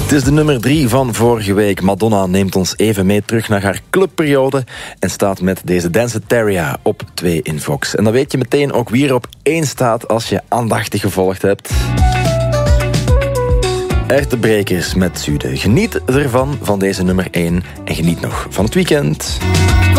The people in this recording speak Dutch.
Het is de nummer 3 van vorige week. Madonna neemt ons even mee terug naar haar clubperiode en staat met deze Danceteria op 2 in Fox. En dan weet je meteen ook wie er op 1 staat als je aandachtig gevolgd hebt. Ertebrekers met Zude. Geniet ervan, van deze nummer 1. En geniet nog van het weekend.